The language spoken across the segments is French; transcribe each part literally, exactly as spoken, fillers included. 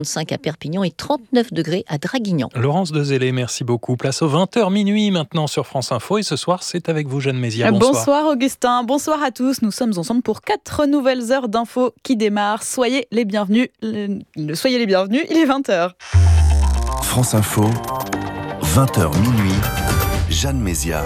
cinq à Perpignan et trente-neuf degrés à Draguignan. Laurence Dezélé, merci beaucoup. Place aux vingt heures minuit maintenant sur France Info. Et ce soir, c'est avec vous, Jeanne Mézières. Bonsoir. Bonsoir Augustin, bonsoir à tous. Nous sommes ensemble pour quatre nouvelles heures d'infos qui démarrent. Soyez les bienvenus. Le... Soyez les bienvenus, il est vingt heures. France Info, vingt heures minuit, Jeanne Mézières.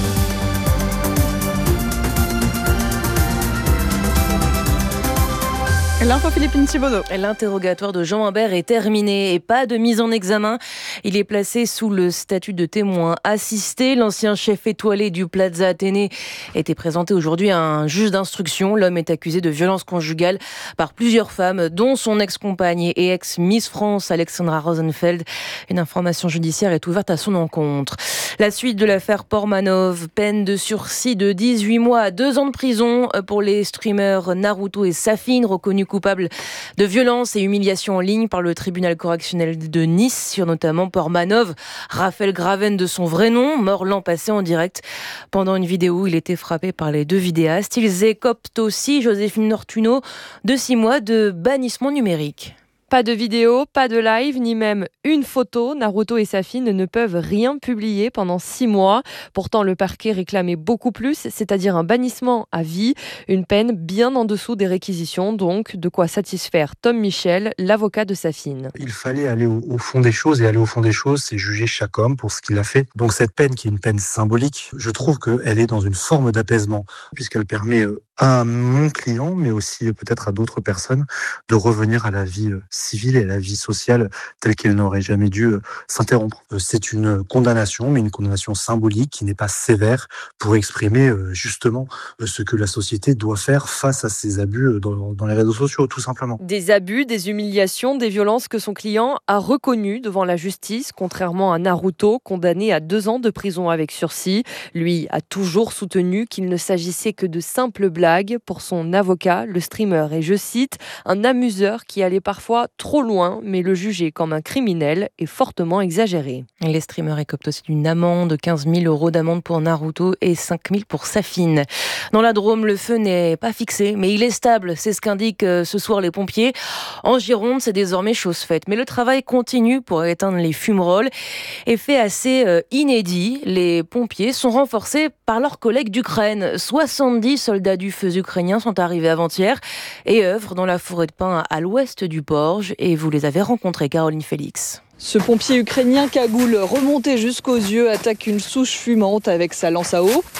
L'info Philippine Thibaudot. L'interrogatoire de Jean Imbert est terminé et pas de mise en examen. Il est placé sous le statut de témoin assisté. L'ancien chef étoilé du Plaza Athénée était présenté aujourd'hui à un juge d'instruction. L'homme est accusé de violence conjugale par plusieurs femmes, dont son ex-compagne et ex-Miss France Alexandra Rosenfeld. Une information judiciaire est ouverte à son encontre. La suite de l'affaire Portmanov, peine de sursis de dix-huit mois à deux ans de prison pour les streamers Naruto et Safin, reconnus coupables de violence et humiliation en ligne par le tribunal correctionnel de Nice sur notamment Portmanov, Raphaël Graven de son vrai nom, mort l'an passé en direct. Pendant une vidéo où il était frappé par les deux vidéastes, ils écopent aussi Joséphine Nortuno de six mois de bannissement numérique. Pas de vidéo, pas de live, ni même une photo. Naruto et Safin ne peuvent rien publier pendant six mois. Pourtant, le parquet réclamait beaucoup plus, c'est-à-dire un bannissement à vie, une peine bien en dessous des réquisitions, donc de quoi satisfaire Tom Michel, l'avocat de Safin. Il fallait aller au, au fond des choses, et aller au fond des choses, c'est juger chaque homme pour ce qu'il a fait. Donc cette peine, qui est une peine symbolique, je trouve qu'elle est dans une forme d'apaisement, puisqu'elle permet à mon client, mais aussi peut-être à d'autres personnes, de revenir à la vie civile et à la vie sociale telle qu'elle n'aurait jamais dû s'interrompre. C'est une condamnation, mais une condamnation symbolique qui n'est pas sévère, pour exprimer justement ce que la société doit faire face à ces abus dans, dans les réseaux sociaux, tout simplement. Des abus, des humiliations, des violences que son client a reconnues devant la justice, contrairement à Naruto, condamné à deux ans de prison avec sursis. Lui a toujours soutenu qu'il ne s'agissait que de simples blagues pour son avocat, le streamer, et je cite, un amuseur qui allait parfois trop loin, mais le juger comme un criminel est fortement exagéré. Les streamers écopent aussi d'une amende de quinze mille euros d'amende pour Naruto et cinq mille pour Safin. Dans la Drôme, le feu n'est pas fixé, mais il est stable. C'est ce qu'indiquent ce soir les pompiers. En Gironde, c'est désormais chose faite. Mais le travail continue pour éteindre les fumerolles. Effet assez inédit, les pompiers sont renforcés par leurs collègues d'Ukraine. soixante-dix soldats du feu ukrainiens sont arrivés avant-hier et œuvrent dans la forêt de pins à l'ouest du Porge. Et vous les avez rencontrés, Caroline Félix. Ce pompier ukrainien cagoule remonté jusqu'aux yeux attaque une souche fumante avec sa lance à eau.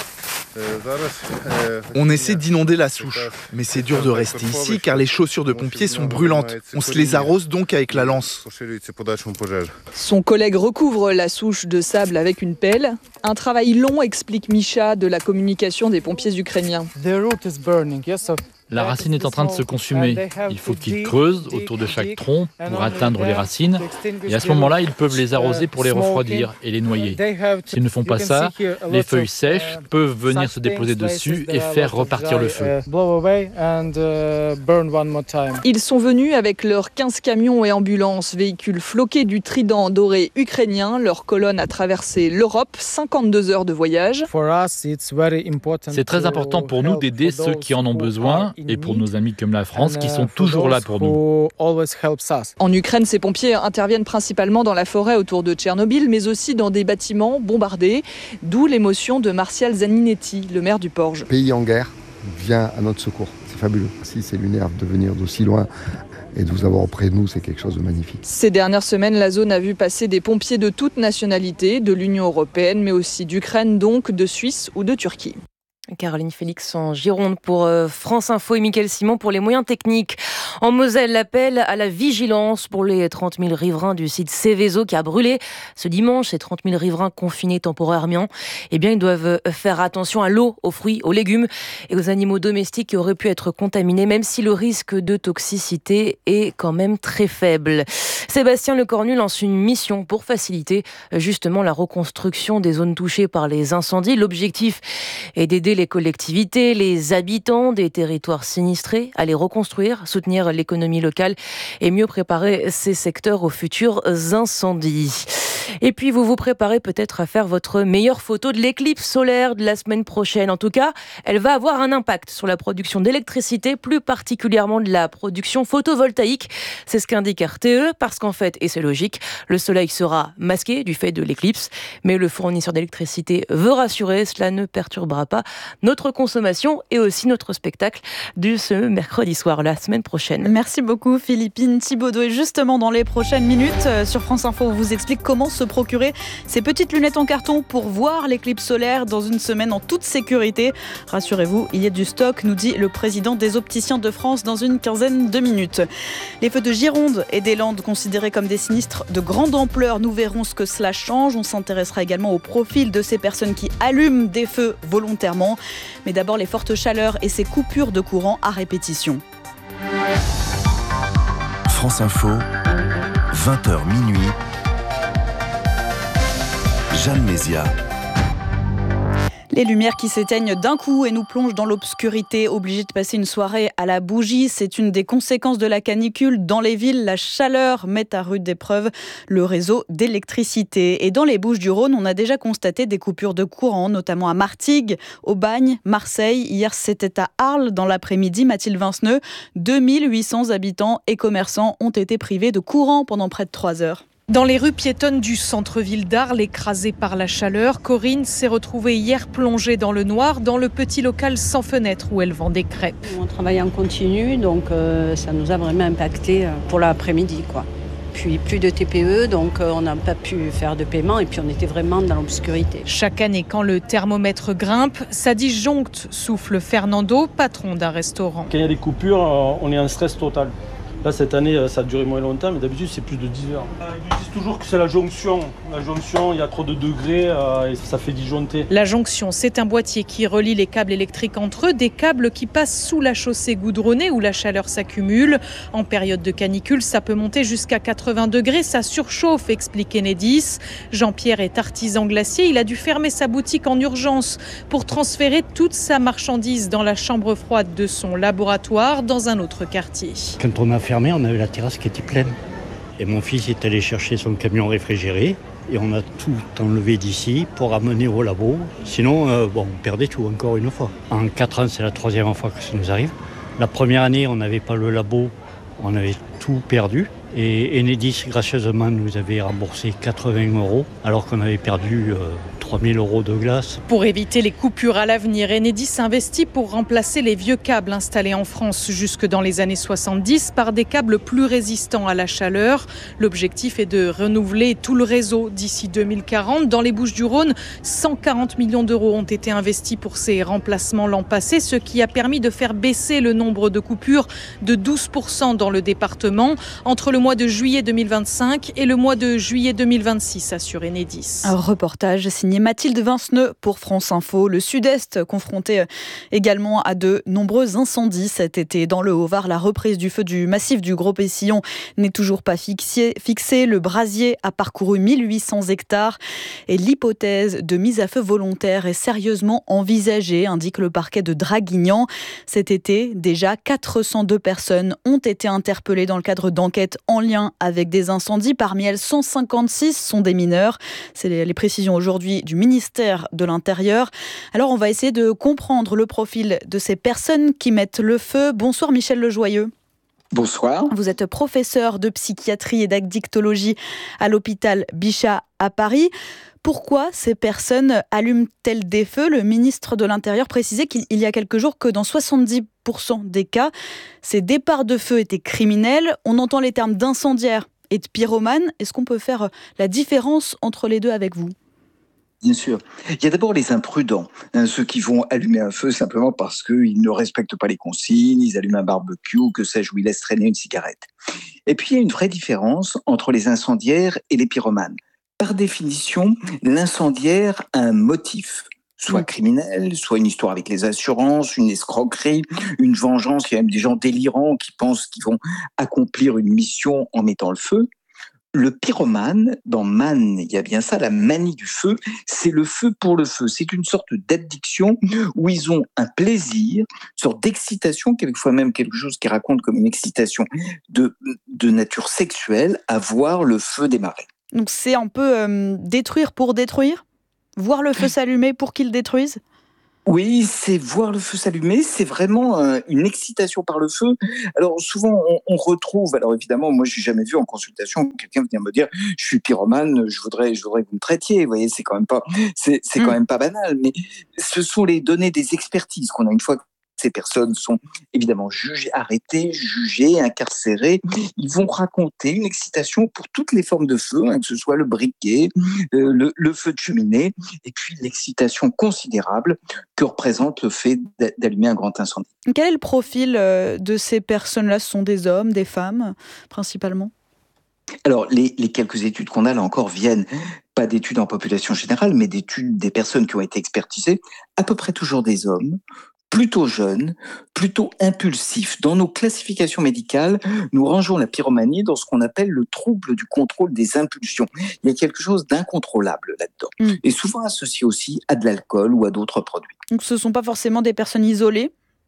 On essaie d'inonder la souche, mais c'est dur de rester ici car les chaussures de pompiers sont brûlantes. On se les arrose donc avec la lance. Son collègue recouvre la souche de sable avec une pelle. Un travail long, explique Misha de la communication des pompiers ukrainiens. La racine est en train de se consumer. Il faut qu'ils creusent autour de chaque tronc pour atteindre les racines. Et à ce moment-là, ils peuvent les arroser pour les refroidir et les noyer. S'ils ne font pas ça, les feuilles sèches peuvent venir se déposer dessus et faire repartir le feu. Ils sont venus avec leurs quinze camions et ambulances, véhicules floqués du trident doré ukrainien. Leur colonne a traversé l'Europe, cinquante-deux heures de voyage. C'est très important pour nous d'aider ceux qui en ont besoin, et pour nos amis comme la France qui sont toujours là pour nous. En Ukraine, ces pompiers interviennent principalement dans la forêt autour de Tchernobyl, mais aussi dans des bâtiments bombardés, d'où l'émotion de Martial Zaninetti, le maire du Porge. Le pays en guerre vient à notre secours, c'est fabuleux. Si c'est lunaire de venir d'aussi loin et de vous avoir auprès de nous, c'est quelque chose de magnifique. Ces dernières semaines, la zone a vu passer des pompiers de toutes nationalités, de l'Union européenne, mais aussi d'Ukraine, donc de Suisse ou de Turquie. Caroline Félix en Gironde pour France Info et Mickaël Simon pour les moyens techniques. En Moselle, l'appel à la vigilance pour les trente mille riverains du site Céveso qui a brûlé ce dimanche. Ces trente mille riverains confinés temporairement, eh bien, ils doivent faire attention à l'eau, aux fruits, aux légumes et aux animaux domestiques qui auraient pu être contaminés, même si le risque de toxicité est quand même très faible. Sébastien Lecornu lance une mission pour faciliter justement la reconstruction des zones touchées par les incendies. L'objectif est d'aider les collectivités, les habitants des territoires sinistrés à les reconstruire, soutenir l'économie locale et mieux préparer ces secteurs aux futurs incendies. Et puis vous vous préparez peut-être à faire votre meilleure photo de l'éclipse solaire de la semaine prochaine. En tout cas, elle va avoir un impact sur la production d'électricité, plus particulièrement de la production photovoltaïque. C'est ce qu'indique R T E, parce qu'en fait, et c'est logique, le soleil sera masqué du fait de l'éclipse, mais le fournisseur d'électricité veut rassurer, cela ne perturbera pas notre consommation et aussi notre spectacle de ce mercredi soir, la semaine prochaine. Merci beaucoup Philippine Thibaudeau. Et justement, dans les prochaines minutes, euh, sur France Info, on vous explique comment se procurer ces petites lunettes en carton pour voir l'éclipse solaire dans une semaine en toute sécurité. Rassurez-vous, il y a du stock, nous dit le président des opticiens de France dans une quinzaine de minutes. Les feux de Gironde et des Landes considérés comme des sinistres de grande ampleur, nous verrons ce que cela change. On s'intéressera également au profil de ces personnes qui allument des feux volontairement. Mais d'abord, les fortes chaleurs et ces coupures de courant à répétition. France Info, vingt heures minuit, Jeanne Mézia. Les lumières qui s'éteignent d'un coup et nous plongent dans l'obscurité, obligés de passer une soirée à la bougie. C'est une des conséquences de la canicule. Dans les villes, la chaleur met à rude épreuve le réseau d'électricité. Et dans les Bouches-du-Rhône, on a déjà constaté des coupures de courant, notamment à Martigues, Aubagne, Marseille. Hier, c'était à Arles, dans l'après-midi. Mathilde Vinceneux, deux mille huit cents habitants et commerçants ont été privés de courant pendant près de trois heures. Dans les rues piétonnes du centre-ville d'Arles, écrasées par la chaleur, Corinne s'est retrouvée hier plongée dans le noir dans le petit local sans fenêtre où elle vend des crêpes. On travaille en continu, donc euh, ça nous a vraiment impacté pour l'après-midi, quoi. Puis plus de T P E, donc euh, on n'a pas pu faire de paiement et puis on était vraiment dans l'obscurité. Chaque année, quand le thermomètre grimpe, ça disjoncte, souffle Fernando, patron d'un restaurant. Quand il y a des coupures, on est en stress total. Là, cette année, ça a duré moins longtemps, mais d'habitude, c'est plus de dix heures. Ils disent toujours que c'est la jonction. La jonction, il y a trop de degrés euh, et ça fait disjoncter. La jonction, c'est un boîtier qui relie les câbles électriques entre eux, des câbles qui passent sous la chaussée goudronnée où la chaleur s'accumule. En période de canicule, ça peut monter jusqu'à quatre-vingts degrés. Ça surchauffe, explique Enedis. Jean-Pierre est artisan glacier. Il a dû fermer sa boutique en urgence pour transférer toute sa marchandise dans la chambre froide de son laboratoire dans un autre quartier. Quand on a fait on avait la terrasse qui était pleine. Et mon fils est allé chercher son camion réfrigéré et on a tout enlevé d'ici pour ramener au labo. Sinon, euh, bon, on perdait tout encore une fois. En quatre ans, c'est la troisième fois que ça nous arrive. La première année, on n'avait pas le labo, on avait tout perdu. Et Enedis, gracieusement, nous avait remboursé quatre-vingts euros alors qu'on avait perdu euh, trois mille euros de glace. Pour éviter les coupures à l'avenir, Enedis investit pour remplacer les vieux câbles installés en France jusque dans les années soixante-dix par des câbles plus résistants à la chaleur. L'objectif est de renouveler tout le réseau d'ici deux mille quarante. Dans les Bouches-du-Rhône, cent quarante millions d'euros ont été investis pour ces remplacements l'an passé, ce qui a permis de faire baisser le nombre de coupures de douze pour cent dans le département entre le mois de juillet deux mille vingt-cinq et le mois de juillet deux mille vingt-six, assure Enedis. Un reportage signé Mathilde Vinceneux pour France Info. Le Sud-Est confronté également à de nombreux incendies cet été. Dans le Haut-Var, la reprise du feu du massif du Gros-Pessillon n'est toujours pas fixée. Le brasier a parcouru mille huit cents hectares et l'hypothèse de mise à feu volontaire est sérieusement envisagée, indique le parquet de Draguignan. Cet été, déjà quatre cent deux personnes ont été interpellées dans le cadre d'enquêtes en lien avec des incendies. Parmi elles, cent cinquante-six sont des mineurs. C'est les précisions aujourd'hui du ministère de l'Intérieur. Alors, on va essayer de comprendre le profil de ces personnes qui mettent le feu. Bonsoir Michel Lejoyeux. Bonsoir. Vous êtes professeur de psychiatrie et d'addictologie à l'hôpital Bichat à Paris. Pourquoi ces personnes allument-elles des feux ? Le ministre de l'Intérieur précisait qu'il y a quelques jours que dans soixante-dix pour cent des cas, ces départs de feu étaient criminels. On entend les termes d'incendiaire et de pyromane. Est-ce qu'on peut faire la différence entre les deux avec vous ? Bien sûr. Il y a d'abord les imprudents, hein, ceux qui vont allumer un feu simplement parce qu'ils ne respectent pas les consignes, ils allument un barbecue, que sais-je, ou ils laissent traîner une cigarette. Et puis il y a une vraie différence entre les incendiaires et les pyromanes. Par définition, l'incendiaire a un motif, soit criminel, soit une histoire avec les assurances, une escroquerie, une vengeance. Il y a même des gens délirants qui pensent qu'ils vont accomplir une mission en mettant le feu. Le pyromane, dans Man, il y a bien ça, la manie du feu, c'est le feu pour le feu. C'est une sorte d'addiction où ils ont un plaisir, une sorte d'excitation, quelquefois même quelque chose qui raconte comme une excitation de, de nature sexuelle, à voir le feu démarrer. Donc c'est un peu euh, détruire pour détruire ? Voir le feu s'allumer pour qu'il détruise ? Oui, c'est voir le feu s'allumer, c'est vraiment euh, une excitation par le feu. Alors souvent on, on retrouve, alors évidemment moi j'ai jamais vu en consultation quelqu'un venir me dire je suis pyromane, je voudrais, je voudrais que vous me traitiez. Vous voyez, c'est quand même pas, c'est, c'est mmh. quand même pas banal. Mais ce sont les données des expertises qu'on a une fois. Ces personnes sont évidemment jugées, arrêtées, jugées, incarcérées. Ils vont raconter une excitation pour toutes les formes de feu, hein, que ce soit le briquet, euh, le, le feu de cheminée, et puis l'excitation considérable que représente le fait d'allumer un grand incendie. Quel est le profil de ces personnes-là ? Ce sont des hommes, des femmes, principalement ? Alors, les, les quelques études qu'on a, là encore, viennent pas d'études en population générale, mais d'études des personnes qui ont été expertisées, à peu près toujours des hommes, plutôt jeunes, plutôt impulsifs. Dans nos classifications médicales, nous rangeons la pyromanie dans ce qu'on appelle le trouble du contrôle des impulsions. Il y a quelque chose d'incontrôlable là-dedans. Mmh. Et souvent associé aussi à de l'alcool ou à d'autres produits. Donc ce ne sont pas forcément des personnes isolées ?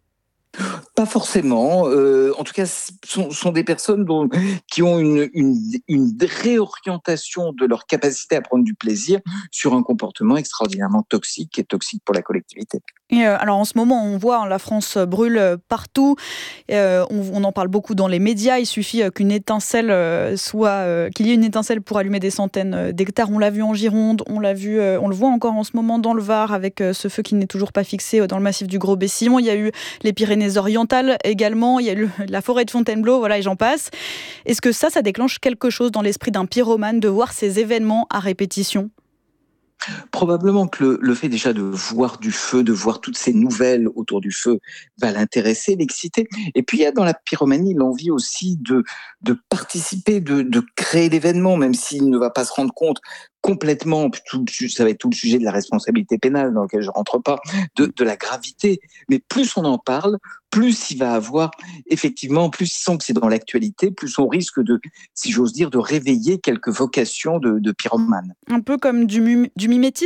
Pas forcément. Euh, en tout cas, ce sont, sont des personnes dont, qui ont une, une, une réorientation de leur capacité à prendre du plaisir sur un comportement extraordinairement toxique et toxique pour la collectivité. Et euh, alors en ce moment, on voit hein, la France brûle partout. Euh, on, on en parle beaucoup dans les médias. Il suffit euh, qu'une étincelle euh, soit, euh, qu'il y ait une étincelle pour allumer des centaines d'hectares. On l'a vu en Gironde, on l'a vu, euh, on le voit encore en ce moment dans le Var avec euh, ce feu qui n'est toujours pas fixé euh, dans le massif du Gros-Bessillon. Il y a eu les Pyrénées-Orientales également. Il y a eu la forêt de Fontainebleau, voilà, et j'en passe. Est-ce que ça, ça déclenche quelque chose dans l'esprit d'un pyromane de voir ces événements à répétition ? Probablement que le, le fait déjà de voir du feu, de voir toutes ces nouvelles autour du feu va l'intéresser, l'exciter. Et puis il y a dans la pyromanie l'envie aussi de, de participer, de, de créer l'événement, même s'il ne va pas se rendre compte complètement, tout, ça va être tout le sujet de la responsabilité pénale dans lequel je rentre pas, de, de la gravité. Mais plus on en parle, plus il va avoir, effectivement, plus il sent que c'est dans l'actualité, plus on risque de, si j'ose dire, de réveiller quelques vocations de, de pyromane. Un peu comme du, mim- du mimétisme ?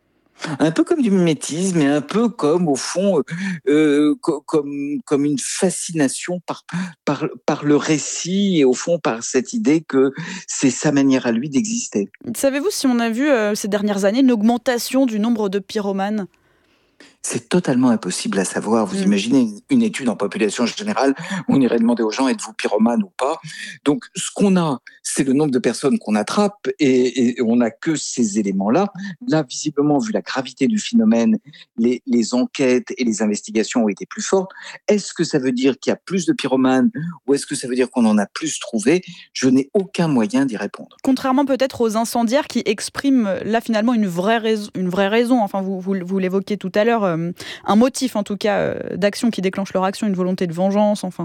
Un peu comme du mimétisme et un peu comme, au fond, euh, co- comme, comme une fascination par, par, par le récit et, au fond, par cette idée que c'est sa manière à lui d'exister. Savez-vous si on a vu euh, ces dernières années une augmentation du nombre de pyromanes ? C'est totalement impossible à savoir. Vous mmh. imaginez une étude en population générale, on irait demander aux gens, êtes-vous pyromane ou pas ? Donc, ce qu'on a, c'est le nombre de personnes qu'on attrape et, et on n'a que ces éléments-là. Là, visiblement, vu la gravité du phénomène, les, les enquêtes et les investigations ont été plus fortes. Est-ce que ça veut dire qu'il y a plus de pyromanes ou est-ce que ça veut dire qu'on en a plus trouvé ? Je n'ai aucun moyen d'y répondre. Contrairement peut-être aux incendiaires qui expriment là finalement une vraie raison, une vraie raison. Enfin, vous, vous, vous l'évoquiez tout à l'heure, euh, un motif en tout cas euh, d'action qui déclenche leur action, une volonté de vengeance. Enfin,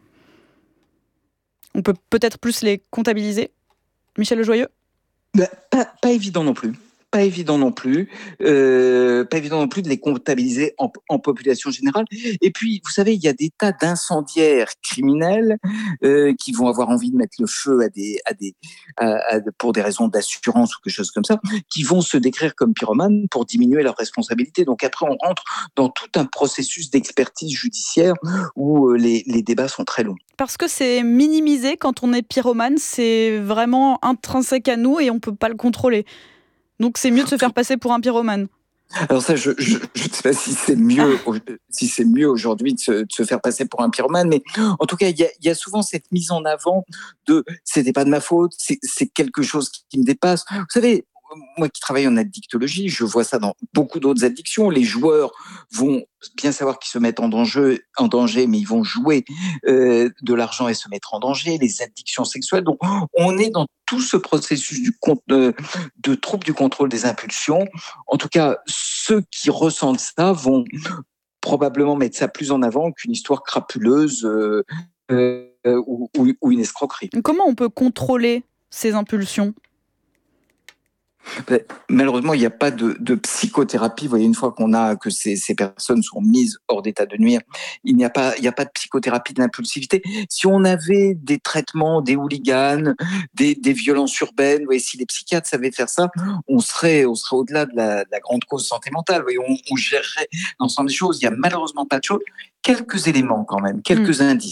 on peut peut-être plus les comptabiliser. Michel Lejoyeux ? Ben, pas, pas évident non plus. Pas évident non plus, euh, pas évident non plus de les comptabiliser en, en population générale. Et puis, vous savez, il y a des tas d'incendiaires criminels euh, qui vont avoir envie de mettre le feu à des, à des, à, à, pour des raisons d'assurance ou quelque chose comme ça, qui vont se décrire comme pyromanes pour diminuer leur responsabilité. Donc après, on rentre dans tout un processus d'expertise judiciaire où euh, les, les débats sont très longs. Parce que c'est minimisé quand on est pyromane, c'est vraiment intrinsèque à nous et on ne peut pas le contrôler. Donc c'est mieux de se faire passer pour un pyromane. Alors ça, je je, je ne sais pas si c'est mieux ah. si c'est mieux aujourd'hui de se, de se faire passer pour un pyromane, mais en tout cas, il y a, il y a souvent cette mise en avant de « c'était pas de ma faute, c'est, c'est quelque chose qui, qui me dépasse ». Vous savez, moi qui travaille en addictologie, je vois ça dans beaucoup d'autres addictions. Les joueurs vont bien savoir qu'ils se mettent en danger, en danger mais ils vont jouer euh, de l'argent et se mettre en danger. Les addictions sexuelles. Donc, on est dans tout ce processus du, de, de trouble du contrôle des impulsions. En tout cas, ceux qui ressentent ça vont probablement mettre ça plus en avant qu'une histoire crapuleuse euh, euh, ou, ou, ou une escroquerie. Comment on peut contrôler ces impulsions ? Malheureusement, il n'y a pas de, de psychothérapie. Vous voyez, une fois qu'on a que ces, ces personnes sont mises hors d'état de nuire, il n'y a pas, il n'y a pas de psychothérapie de l'impulsivité. Si on avait des traitements, des hooligans, des, des violences urbaines, vous voyez, si les psychiatres savaient faire ça, on serait, on serait au-delà de la, de la grande cause santé mentale. Vous voyez, on, on gérerait l'ensemble des choses. Il n'y a malheureusement pas de choses. Quelques éléments quand même, quelques mmh. indices.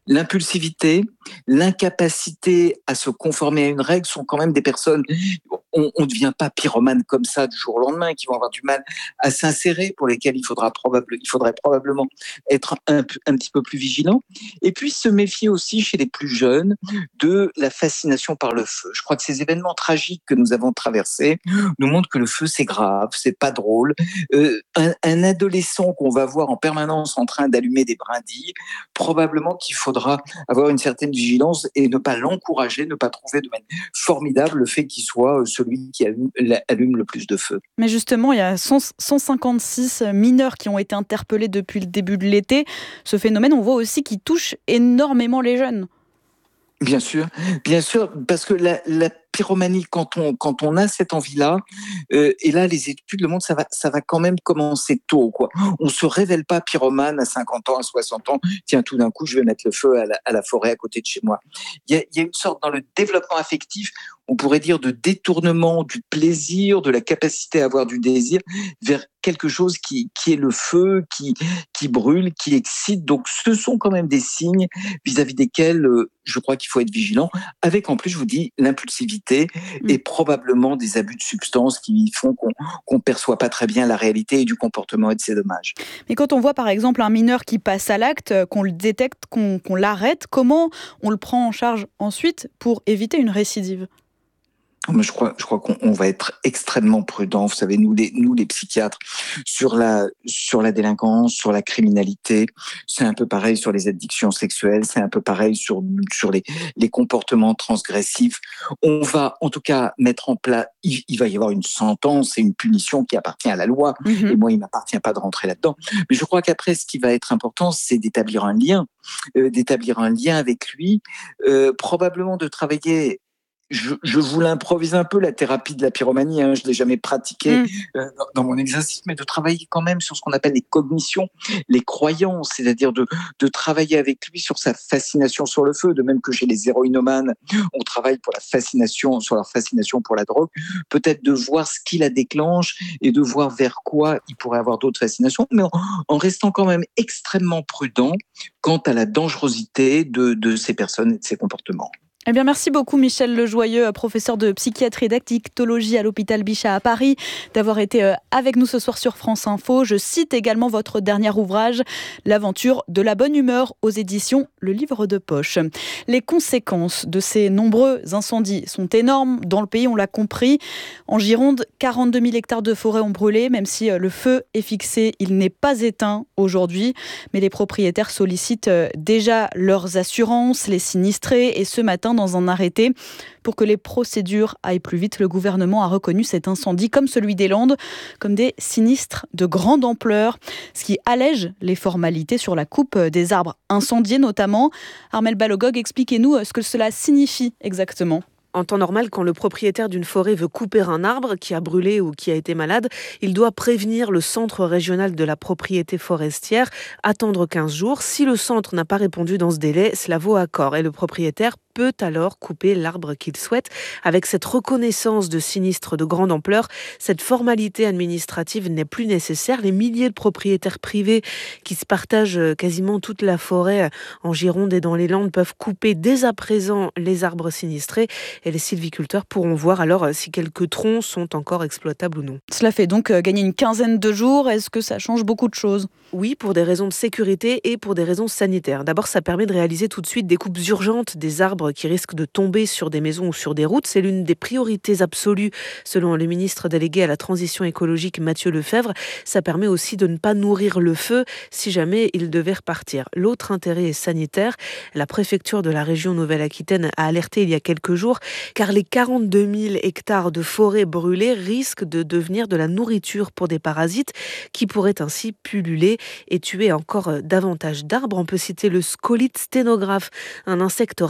l'impulsivité, l'incapacité à se conformer à une règle sont quand même des personnes, on ne devient pas pyromane comme ça du jour au lendemain, qui vont avoir du mal à s'insérer, pour lesquels il, faudra probable, il faudrait probablement être un, un petit peu plus vigilant. Et puis se méfier aussi chez les plus jeunes de la fascination par le feu. Je crois que ces événements tragiques que nous avons traversés nous montrent que le feu c'est grave, c'est pas drôle. Euh, un, un adolescent qu'on va voir en permanence en train d'allumer des brindilles, probablement qu'il faudra avoir une certaine vigilance et ne pas l'encourager, ne pas trouver de manière formidable le fait qu'il soit celui qui allume, allume le plus de feu. Mais justement, il y a cent cinquante-six mineurs qui ont été interpellés depuis le début de l'été. Ce phénomène, on voit aussi qu'il touche énormément les jeunes. Bien sûr, bien sûr, parce que la, la pyromanie, quand on, quand on a cette envie-là, euh, et là, les études le montrent, ça va, ça va quand même commencer tôt, quoi. On ne se révèle pas pyromane à cinquante ans, à soixante ans. Tiens, tout d'un coup, je vais mettre le feu à la, à la forêt à côté de chez moi. Il y a, il y a une sorte, dans le développement affectif, on pourrait dire de détournement du plaisir, de la capacité à avoir du désir vers quelque chose qui, qui est le feu, qui, qui brûle, qui excite. Donc, ce sont quand même des signes vis-à-vis desquels euh, je crois qu'il faut être vigilant, avec en plus, je vous dis, l'impulsivité mmh. et probablement des abus de substances qui font qu'on qu'on perçoit pas très bien la réalité et du comportement et de ses dommages. Mais quand on voit par exemple un mineur qui passe à l'acte, qu'on le détecte, qu'on, qu'on l'arrête, comment on le prend en charge ensuite pour éviter une récidive ? Je crois, je crois qu'on on va être extrêmement prudent. Vous savez, nous les, nous les psychiatres, sur la, sur la délinquance, sur la criminalité, c'est un peu pareil sur les addictions sexuelles, c'est un peu pareil sur, sur les, les comportements transgressifs. On va, en tout cas, mettre en place, il, il va y avoir une sentence et une punition qui appartient à la loi. Mmh. Et moi, il ne m'appartient pas de rentrer là-dedans. Mais je crois qu'après, ce qui va être important, c'est d'établir un lien, euh, d'établir un lien avec lui, euh, probablement de travailler. Je, je vous l'improvise un peu, la thérapie de la pyromanie, hein, je ne l'ai jamais pratiquée mmh. euh, dans, dans mon exercice, mais de travailler quand même sur ce qu'on appelle les cognitions, les croyances, c'est-à-dire de, de travailler avec lui sur sa fascination sur le feu, de même que chez les héroïnomanes, on travaille pour la fascination, sur leur fascination pour la drogue, peut-être de voir ce qui la déclenche et de voir vers quoi il pourrait avoir d'autres fascinations, mais en, en restant quand même extrêmement prudent quant à la dangerosité de, de ces personnes et de ces comportements. Eh bien, merci beaucoup Michel Lejoyeux, professeur de psychiatrie et d'addictologie à l'hôpital Bichat à Paris, d'avoir été avec nous ce soir sur France Info. Je cite également votre dernier ouvrage, L'aventure de la bonne humeur, aux éditions Le Livre de Poche. Les conséquences de ces nombreux incendies sont énormes dans le pays, on l'a compris. En Gironde, quarante-deux mille hectares de forêt ont brûlé, même si le feu est fixé, il n'est pas éteint aujourd'hui. Mais les propriétaires sollicitent déjà leurs assurances, les sinistrés, et ce matin, dans un arrêté, pour que les procédures aillent plus vite, le gouvernement a reconnu cet incendie, comme celui des Landes, comme des sinistres de grande ampleur, ce qui allège les formalités sur la coupe des arbres incendiés notamment. Armelle Balogog, expliquez-nous ce que cela signifie exactement. En temps normal, quand le propriétaire d'une forêt veut couper un arbre qui a brûlé ou qui a été malade, il doit prévenir le centre régional de la propriété forestière, attendre quinze jours. Si le centre n'a pas répondu dans ce délai, cela vaut accord et le propriétaire peut alors couper l'arbre qu'il souhaite. Avec cette reconnaissance de sinistre de grande ampleur, cette formalité administrative n'est plus nécessaire. Les milliers de propriétaires privés qui se partagent quasiment toute la forêt en Gironde et dans les Landes peuvent couper dès à présent les arbres sinistrés et les sylviculteurs pourront voir alors si quelques troncs sont encore exploitables ou non. Cela fait donc gagner une quinzaine de jours. Est-ce que ça change beaucoup de choses ? Oui, pour des raisons de sécurité et pour des raisons sanitaires. D'abord, ça permet de réaliser tout de suite des coupes urgentes des arbres qui risquent de tomber sur des maisons ou sur des routes. C'est l'une des priorités absolues selon le ministre délégué à la transition écologique Mathieu Lefebvre. Ça permet aussi de ne pas nourrir le feu si jamais il devait repartir. L'autre intérêt est sanitaire. La préfecture de la région Nouvelle-Aquitaine a alerté il y a quelques jours car les quarante-deux mille hectares de forêt brûlées risquent de devenir de la nourriture pour des parasites qui pourraient ainsi pulluler et tuer encore davantage d'arbres. On peut citer le scolite sténographe, un insecte ravageur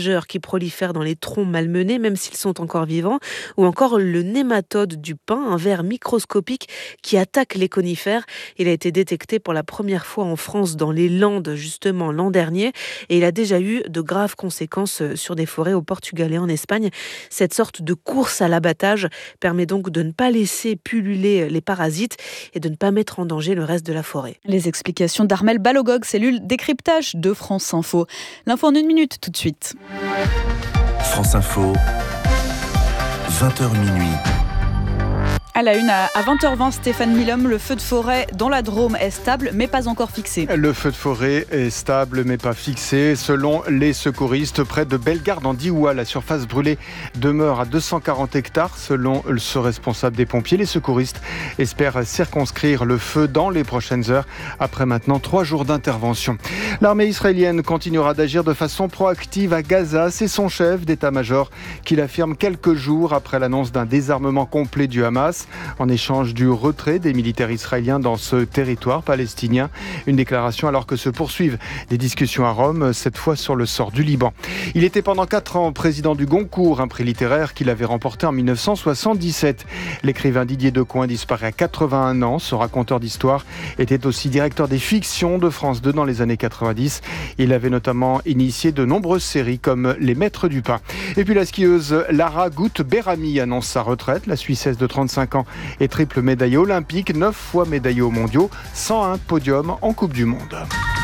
ravageurs qui prolifèrent dans les troncs malmenés, même s'ils sont encore vivants, ou encore le nématode du pin, un ver microscopique qui attaque les conifères. Il a été détecté pour la première fois en France dans les Landes, justement l'an dernier, et il a déjà eu de graves conséquences sur des forêts au Portugal et en Espagne. Cette sorte de course à l'abattage permet donc de ne pas laisser pulluler les parasites et de ne pas mettre en danger le reste de la forêt. Les explications d'Armel Balogog, cellule décryptage de France Info. L'info en une minute tout de suite. France Info, vingt heures minuit. À la une, à vingt heures vingt, Stéphane Milhomme, le feu de forêt dans la Drôme est stable, mais pas encore fixé. Le feu de forêt est stable, mais pas fixé. Selon les secouristes, près de Bellegarde, en Diois, la surface brûlée demeure à deux cent quarante hectares. Selon ce responsable des pompiers, les secouristes espèrent circonscrire le feu dans les prochaines heures, après maintenant trois jours d'intervention. L'armée israélienne continuera d'agir de façon proactive à Gaza. C'est son chef d'état-major qui l'affirme quelques jours après l'annonce d'un désarmement complet du Hamas, en échange du retrait des militaires israéliens dans ce territoire palestinien. Une déclaration alors que se poursuivent des discussions à Rome, cette fois sur le sort du Liban. Il était pendant quatre ans président du Goncourt, un prix littéraire qu'il avait remporté en dix-neuf cent soixante-dix-sept. L'écrivain Didier Decoing disparaît à quatre-vingt-un ans. Ce raconteur d'histoire était aussi directeur des fictions de France deux dans les années quatre-vingt-dix. Il avait notamment initié de nombreuses séries comme Les Maîtres du Pain. Et puis la skieuse Lara Gut-Berami annonce sa retraite. La Suissesse de trente-cinq ans et triple médaillée olympique, neuf fois médaillée aux mondiaux, cent un podiums en Coupe du Monde.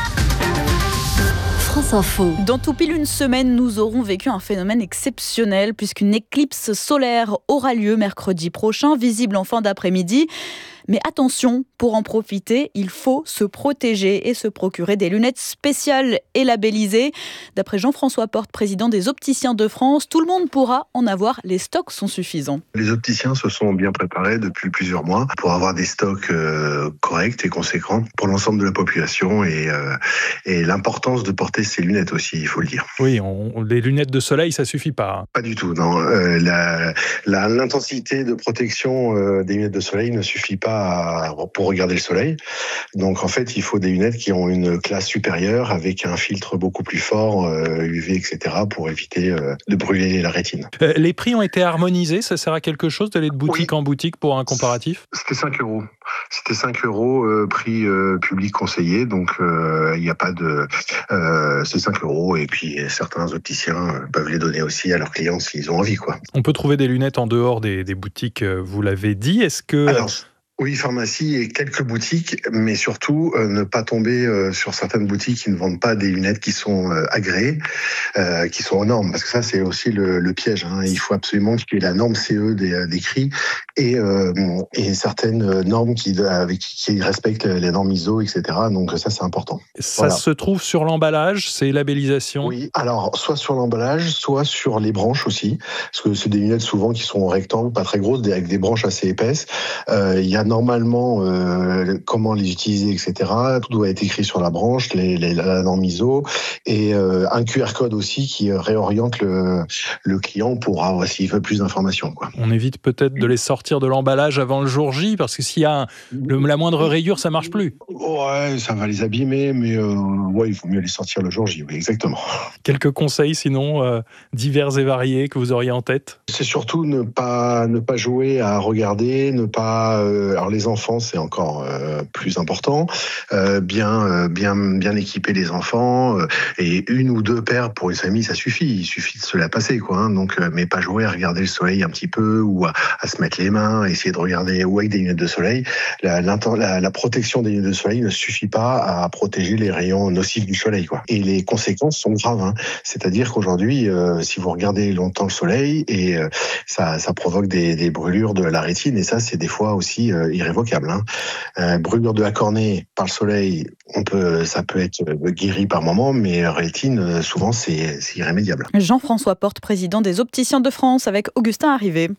France Info. Dans tout pile une semaine, nous aurons vécu un phénomène exceptionnel puisqu'une éclipse solaire aura lieu mercredi prochain, visible en fin d'après-midi. Mais attention, pour en profiter, il faut se protéger et se procurer des lunettes spéciales et labellisées. D'après Jean-François Porte, président des Opticiens de France, tout le monde pourra en avoir, les stocks sont suffisants. Les opticiens se sont bien préparés depuis plusieurs mois pour avoir des stocks euh, corrects et conséquents pour l'ensemble de la population et, euh, et l'importance de porter ces lunettes aussi, il faut le dire. Oui, on, les lunettes de soleil, ça suffit pas. Pas du tout, non. Euh, la, la, l'intensité de protection euh, des lunettes de soleil ne suffit pas pour regarder le soleil. Donc en fait, il faut des lunettes qui ont une classe supérieure avec un filtre beaucoup plus fort, euh, U V, et cetera, pour éviter euh, de brûler la rétine. Euh, les prix ont été harmonisés, ça sert à quelque chose d'aller de boutique oui. en boutique pour un comparatif ? C'était cinq euros. C'était cinq euros, euh, prix euh, public conseillé, donc il euh, n'y a pas de... Euh, c'est cinq euros, et puis certains opticiens peuvent les donner aussi à leurs clients s'ils ont envie, quoi. On peut trouver des lunettes en dehors des, des boutiques, vous l'avez dit. Est-ce que... Alors, oui, pharmacie et quelques boutiques, mais surtout euh, ne pas tomber euh, sur certaines boutiques qui ne vendent pas des lunettes qui sont euh, agréées, euh, qui sont aux normes, parce que ça c'est aussi le, le piège. Hein. Il faut absolument qu'il y ait la norme C E des, décrit et, euh, et certaines normes qui, avec, qui respectent les normes I S O, et cetera. Donc ça c'est important. Ça voilà. se trouve sur l'emballage, ces labellisations ? Oui, alors soit sur l'emballage, soit sur les branches aussi, parce que c'est des lunettes souvent qui sont rectangles, pas très grosses, avec des branches assez épaisses. Euh, il y a normalement euh, comment les utiliser, et cetera. Tout doit être écrit sur la branche, les, les, la norme I S O, et euh, un Q R code aussi qui réoriente le, le client pour avoir, s'il veut plus d'informations, quoi. On évite peut-être de les sortir de l'emballage avant le jour J, parce que s'il y a un, le, la moindre rayure, ça marche plus. Ouais, ça va les abîmer, mais euh, ouais, il faut mieux les sortir le jour J, oui, exactement. Quelques conseils sinon, euh, divers et variés, que vous auriez en tête ? C'est surtout ne pas, ne pas jouer à regarder, ne pas... Euh, alors les enfants, c'est encore euh, plus important. Euh, bien, euh, bien, bien équiper les enfants euh, et une ou deux paires pour une famille, ça suffit. Il suffit de se la passer, quoi. Hein, donc, euh, mais pas jouer à regarder le soleil un petit peu ou à, à se mettre les mains, essayer de regarder ou avec des lunettes de soleil. La, la, la protection des lunettes de soleil ne suffit pas à protéger les rayons nocifs du soleil, quoi. Et les conséquences sont graves. Hein. C'est-à-dire qu'aujourd'hui, euh, si vous regardez longtemps le soleil, et euh, ça, ça provoque des, des brûlures de la rétine, et ça, c'est des fois aussi euh, irrévocable. Hein. Euh, brûlure de la cornée par le soleil, on peut, ça peut être guéri par moment, mais rétine, souvent, c'est, c'est irrémédiable. Jean-François Porte, président des Opticiens de France, avec Augustin Arrivé.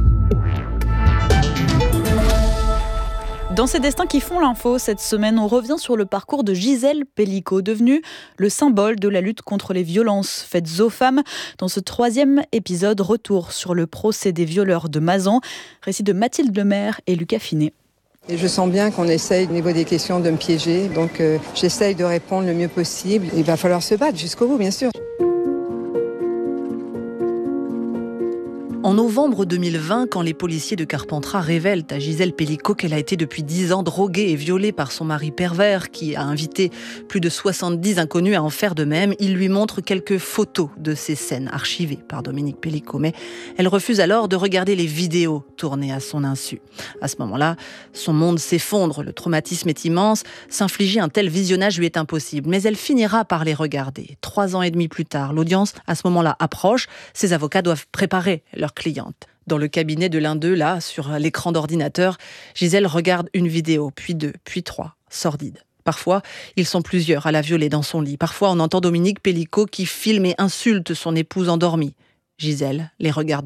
Dans ces destins qui font l'info, cette semaine, on revient sur le parcours de Gisèle Pellicot, devenue le symbole de la lutte contre les violences faites aux femmes. Dans ce troisième épisode, retour sur le procès des violeurs de Mazan, récit de Mathilde Lemaire et Lucas Finet. Et je sens bien qu'on essaye, au niveau des questions, de me piéger. Donc euh, j'essaye de répondre le mieux possible. Il va falloir se battre jusqu'au bout, bien sûr. En novembre deux mille vingt, quand les policiers de Carpentras révèlent à Gisèle Pellicot qu'elle a été depuis dix ans droguée et violée par son mari pervers, qui a invité plus de soixante-dix inconnus à en faire de même, ils lui montrent quelques photos de ces scènes archivées par Dominique Pellicot. Mais elle refuse alors de regarder les vidéos tournées à son insu. À ce moment-là, son monde s'effondre, le traumatisme est immense, s'infliger un tel visionnage lui est impossible. Mais elle finira par les regarder. Trois ans et demi plus tard, l'audience à ce moment-là approche, ses avocats doivent préparer leur cliente. Dans le cabinet de l'un d'eux, là, sur l'écran d'ordinateur, Gisèle regarde une vidéo, puis deux, puis trois, sordides. Parfois, ils sont plusieurs à la violer dans son lit. Parfois, on entend Dominique Pellicot qui filme et insulte son épouse endormie. Gisèle les regarde